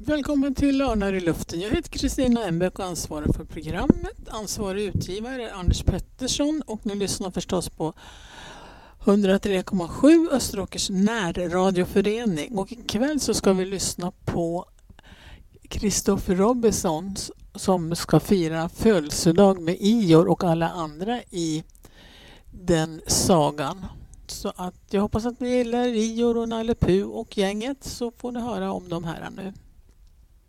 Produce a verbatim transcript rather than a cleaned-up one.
Välkommen till Örnar i luften. Jag heter Kristina Enbäck och ansvarar för programmet. Ansvarig utgivare är Anders Pettersson och ni lyssnar förstås på hundratre komma sju Österåkers närradioförening. Och ikväll så ska vi lyssna på Christopher Robinson som ska fira födelsedag med Ior och alla andra i den sagan. Så att jag hoppas att ni gillar Ior och Nalle Puh och gänget, så får ni höra om de här nu.